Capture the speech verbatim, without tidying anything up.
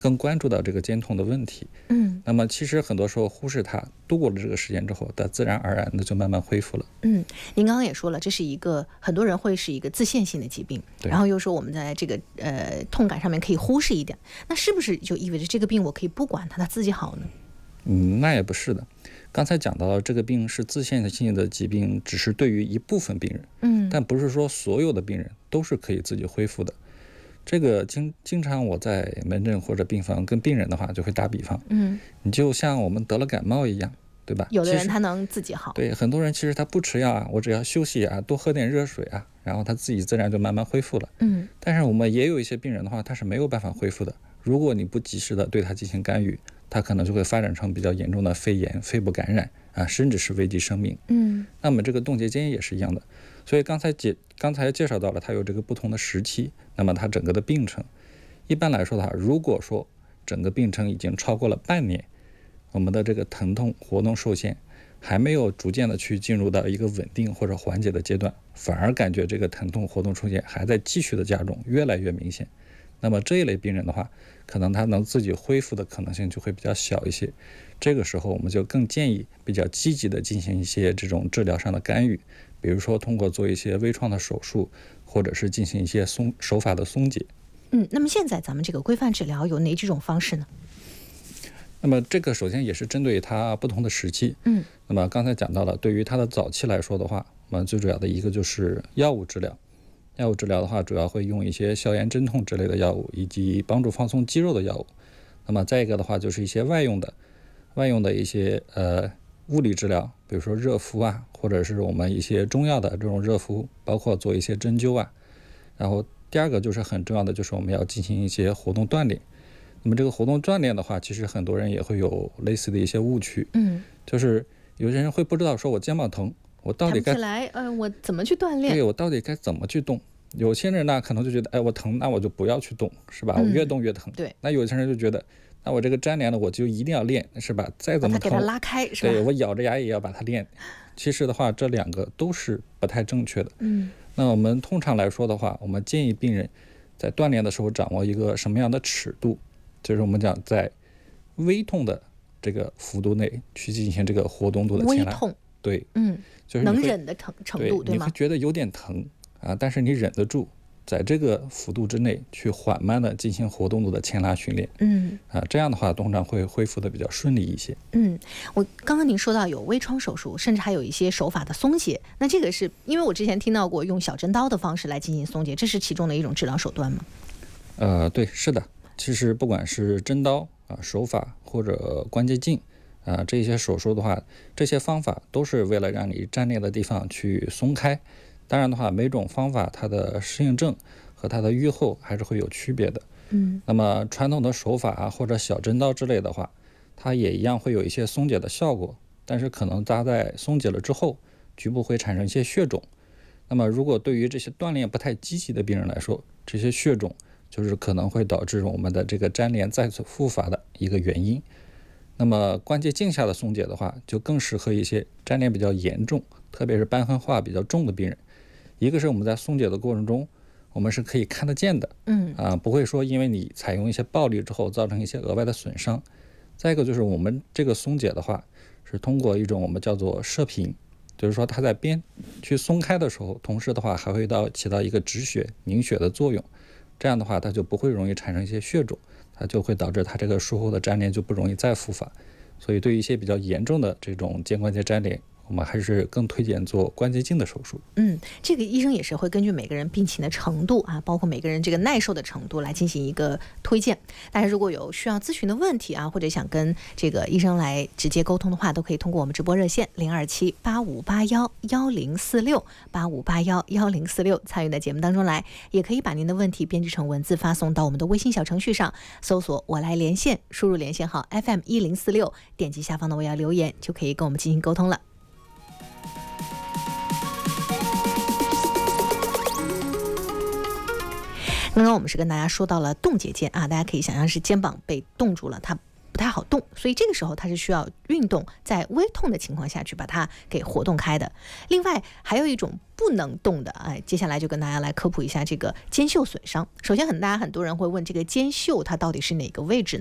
更关注到这个肩痛的问题。 嗯， 那么其实很多时候忽视它，度过了这个时间之后，它自然而然的就慢慢恢复了。 嗯，您刚刚也说了，这是一个很多人会是一个自限性的疾病，然后又说我们在这个呃痛感上面可以忽视一点，那是不是就意味着这个病我可以不管它，它自己好呢？ 嗯，那也不是的。刚才讲到了这个病是自限性的疾病，只是对于一部分病人， 嗯， 但不是说所有的病人都是可以自己恢复的。这个经经常我在门诊或者病房跟病人的话就会打比方， 嗯， 你就像我们得了感冒一样，对吧？ 有的人他能自己好， 对，很多人其实他不吃药啊，我只要休息啊，多喝点热水啊，然后他自己自然就慢慢恢复了。 嗯， 但是我们也有一些病人的话，他是没有办法恢复的。如果你不及时的对他进行干预，他可能就会发展成比较严重的肺炎、肺部感染啊，甚至是危及生命。 嗯， 那么这个冻结肩也是一样的。所以刚才介刚才介绍到了，它有这个不同的时期，那么它整个的病程，一般来说的话，如果说整个病程已经超过了半年，我们的这个疼痛活动受限，还没有逐渐的去进入到一个稳定或者缓解的阶段，反而感觉这个疼痛活动受限还在继续的加重，越来越明显。那么这一类病人的话，可能他能自己恢复的可能性就会比较小一些。这个时候我们就更建议比较积极的进行一些这种治疗上的干预，比如说通过做一些微创的手术，或者是进行一些松手法的松解。 嗯，那么现在咱们这个规范治疗有哪几种方式呢？ 那么这个首先也是针对它不同的时期。 嗯， 那么刚才讲到了，对于它的早期来说的话，我们最主要的一个就是药物治疗。药物治疗的话，主要会用一些消炎镇痛之类的药物，以及帮助放松肌肉的药物。那么再一个的话，就是一些外用的外用的一些呃物理治疗，比如说热敷啊，或者是我们一些中药的这种热敷，包括做一些针灸啊。然后第二个就是很重要的，就是我们要进行一些活动锻炼。那么这个活动锻炼的话，其实很多人也会有类似的一些误区。 嗯， 就是有些人会不知道说我肩膀疼，我到底该起来呃我怎么去锻炼？ 对，我到底该怎么去动？有些人呢可能就觉得，哎，我疼，那我就不要去动，是吧？我越动越疼。 嗯、对。 那有些人就觉得，那我这个粘连的我就一定要练，是吧？再怎么疼， 把它给它拉开，是吧？ 对，我咬着牙也要把它练。其实的话，这两个都是不太正确的。 嗯。 那我们通常来说的话，我们建议病人在锻炼的时候掌握一个什么样的尺度？就是我们讲在微痛的这个幅度内去进行这个活动度的牵拉。 微痛。 对， 嗯， 就是能忍的程程度，对吗？ 你会觉得有点疼啊，但是你忍得住，在这个幅度之内去缓慢的进行活动度的牵拉训练。 嗯， 啊，这样的话通常会恢复的比较顺利一些。 嗯，我刚刚您说到有微创手术，甚至还有一些手法的松解，那这个是因为我之前听到过用小针刀的方式来进行松解，这是其中的一种治疗手段吗？ 呃，对，是的。其实不管是针刀啊、手法或者关节镜啊，这些手术的话，这些方法都是为了让你粘连的地方去松开。当然的话，每种方法它的适应症和它的预后还是会有区别的。 嗯， 那么传统的手法啊或者小针刀之类的话，它也一样会有一些松解的效果，但是可能它在松解了之后，局部会产生一些血肿。那么如果对于这些锻炼不太积极的病人来说，这些血肿就是可能会导致我们的这个粘连再次复发的一个原因。那么关节镜下的松解的话，就更适合一些粘连比较严重，特别是瘢痕化比较重的病人。一个是我们在松解的过程中，我们是可以看得见的， 嗯啊，不会说因为你采用一些暴力之后造成一些额外的损伤。再一个就是我们这个松解的话，是通过一种我们叫做射频，就是说它在边去松开的时候，同时的话还会到起到一个止血凝血的作用。这样的话，它就不会容易产生一些血肿，它就会导致它这个术后的粘连就不容易再复发。所以对于一些比较严重的这种肩关节粘连，我们还是更推荐做关节镜的手术。 嗯，这个医生也是会根据每个人病情的程度啊，包括每个人这个耐受的程度来进行一个推荐。大家如果有需要咨询的问题啊，或者想跟这个医生来直接沟通的话，都可以通过我们直播热线零二七八五八幺幺零四六八五八幺幺零四六参与到节目当中来，也可以把您的问题编辑成文字发送到我们的微信小程序上，搜索我来连线，输入连线号 F M 一零四六，点击下方的我要留言，就可以跟我们进行沟通了。刚刚我们是跟大家说到了冻结肩啊，大家可以想象是肩膀被冻住了，它不太好动，所以这个时候它是需要运动，在微痛的情况下去把它给活动开的。另外还有一种不能动的，哎，接下来就跟大家来科普一下这个肩袖损伤。首先很大家很多人会问，这个肩袖它到底是哪个位置呢？